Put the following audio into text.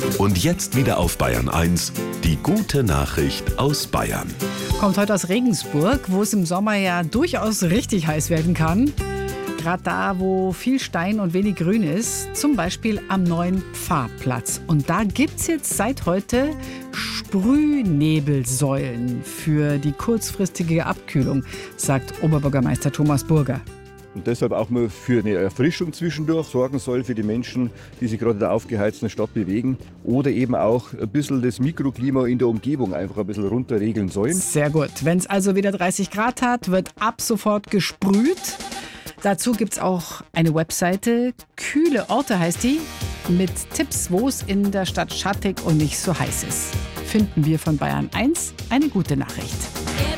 Und jetzt wieder auf Bayern 1, die gute Nachricht aus Bayern. Kommt heute aus Regensburg, wo es im Sommer ja durchaus richtig heiß werden kann. Gerade da, wo viel Stein und wenig Grün ist, zum Beispiel am neuen Pfarrplatz. Und da gibt es jetzt seit heute Sprühnebelsäulen für die kurzfristige Abkühlung, sagt Oberbürgermeister Thomas Burger. Und deshalb auch mal für eine Erfrischung zwischendurch sorgen soll für die Menschen, die sich gerade in der aufgeheizten Stadt bewegen. Oder eben auch ein bisschen das Mikroklima in der Umgebung einfach ein bisschen runterregeln sollen. Sehr gut. Wenn es also wieder 30 Grad hat, wird ab sofort gesprüht. Dazu gibt es auch eine Webseite, Kühle Orte heißt die, mit Tipps, wo es in der Stadt schattig und nicht so heiß ist. Finden wir von Bayern 1 eine gute Nachricht.